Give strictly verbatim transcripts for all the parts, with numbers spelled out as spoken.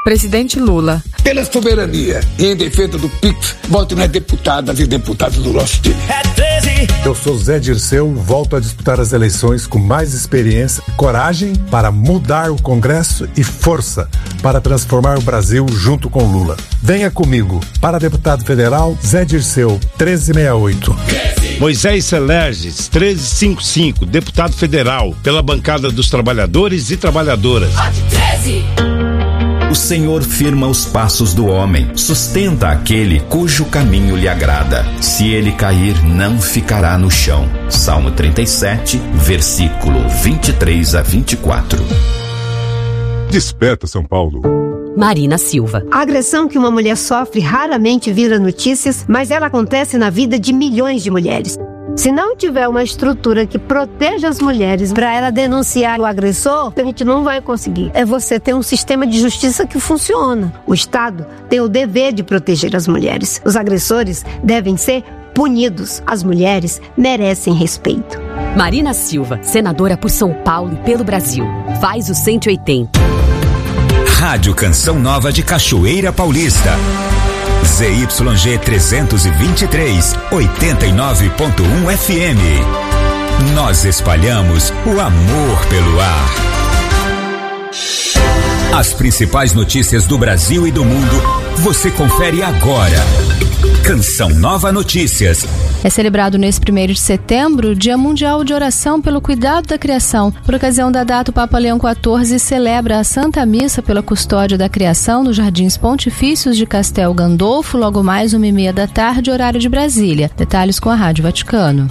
Presidente Lula. Pela soberania e em defesa do Pix, vote nas deputadas e deputados do nosso time. É treze. Eu sou Zé Dirceu, volto a disputar as eleições com mais experiência, coragem para mudar o Congresso e força para transformar o Brasil junto com Lula. Venha comigo. Para deputado federal, Zé Dirceu, treze sessenta e oito. Moisés Celerges, treze cinquenta e cinco, deputado federal, pela bancada dos trabalhadores e trabalhadoras. O Senhor firma os passos do homem, sustenta aquele cujo caminho lhe agrada. Se ele cair, não ficará no chão. Salmo trinta e sete, versículo vinte e três a vinte e quatro. Desperta, São Paulo. Marina Silva. A agressão que uma mulher sofre raramente vira notícias, mas ela acontece na vida de milhões de mulheres. Se não tiver uma estrutura que proteja as mulheres para ela denunciar o agressor, a gente não vai conseguir. É você ter um sistema de justiça que funciona. O Estado tem o dever de proteger as mulheres. Os agressores devem ser punidos. As mulheres merecem respeito. Marina Silva, senadora por São Paulo e pelo Brasil. Faz o cento e oitenta. Rádio Canção Nova de Cachoeira Paulista. Z Y G trezentos e vinte e três, oitenta e nove ponto um F M. Nós espalhamos o amor pelo ar. As principais notícias do Brasil e do mundo, você confere agora. Canção Nova Notícias. É celebrado nesse primeiro de setembro o Dia Mundial de Oração pelo Cuidado da Criação. Por ocasião da data, o Papa Leão quatorze celebra a Santa Missa pela Custódia da Criação nos Jardins Pontifícios de Castel Gandolfo, logo mais uma e meia da tarde, horário de Brasília. Detalhes com a Rádio Vaticano.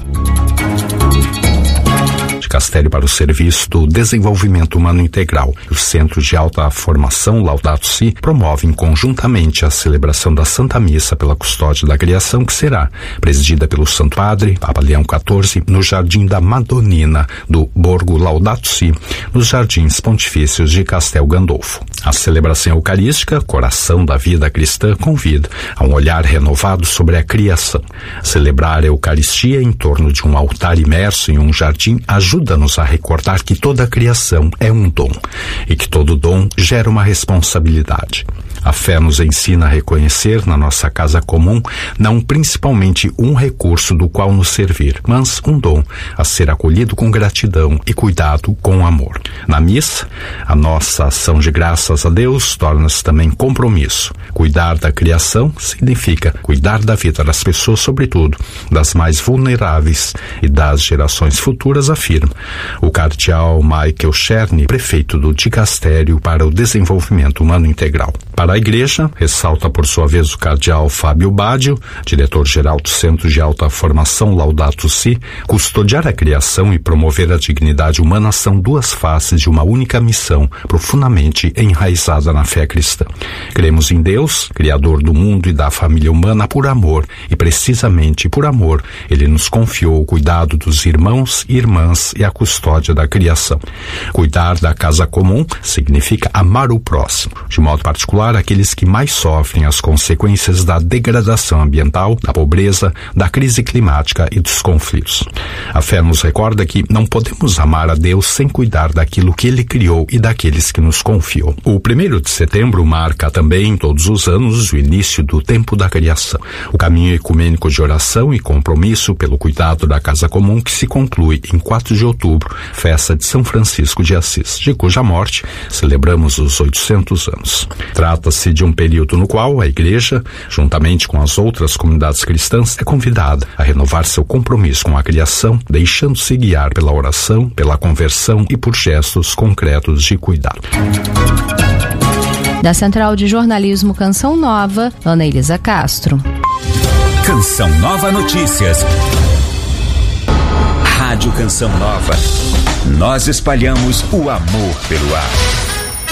Castério para o Serviço do Desenvolvimento Humano Integral. O Centro de Alta Formação Laudato Si promovem conjuntamente a celebração da Santa Missa pela Custódia da Criação, que será presidida pelo Santo Padre, Papa Leão quatorze, no Jardim da Madonina do Borgo Laudato Si, nos Jardins Pontifícios de Castel Gandolfo. A celebração eucarística, coração da vida cristã, convida a um olhar renovado sobre a criação. Celebrar a Eucaristia em torno de um altar imerso em um jardim ajuda Ajuda-nos a recordar que toda a criação é um dom e que todo dom gera uma responsabilidade. A fé nos ensina a reconhecer na nossa casa comum não principalmente um recurso do qual nos servir, mas um dom a ser acolhido com gratidão e cuidado com amor. Na missa, a nossa ação de graças a Deus torna-se também compromisso. Cuidar da criação significa cuidar da vida das pessoas, sobretudo das mais vulneráveis e das gerações futuras, afirma o cardeal Michael Cherny, prefeito do Dicastério para o Desenvolvimento Humano Integral. Para a Igreja, ressalta por sua vez o cardeal Fábio Badio, diretor-geral do Centro de Alta Formação Laudato Si, custodiar a criação e promover a dignidade humana são duas faces de uma única missão profundamente enraizada na fé cristã. Cremos em Deus, Criador do mundo e da família humana, por amor, e precisamente por amor, Ele nos confiou o cuidado dos irmãos e irmãs e a custódia da criação. Cuidar da casa comum significa amar o próximo, de modo particular aqueles que mais sofrem as consequências da degradação ambiental, da pobreza, da crise climática e dos conflitos. A fé nos recorda que não podemos amar a Deus sem cuidar daquilo que Ele criou e daqueles que nos confiou. O primeiro de setembro marca também, todos os anos, o início do tempo da criação. O caminho ecumênico de oração e compromisso pelo cuidado da casa comum, que se conclui em quatro de outubro, festa de São Francisco de Assis, de cuja morte celebramos os oitocentos anos. Trata-se de um período no qual a Igreja, juntamente com as outras comunidades cristãs, é convidada a renovar seu compromisso com a criação, deixando-se guiar pela oração, pela conversão e por gestos concretos de cuidado. Da Central de Jornalismo Canção Nova, Ana Elisa Castro. Canção Nova Notícias. Rádio Canção Nova. Nós espalhamos o amor pelo ar.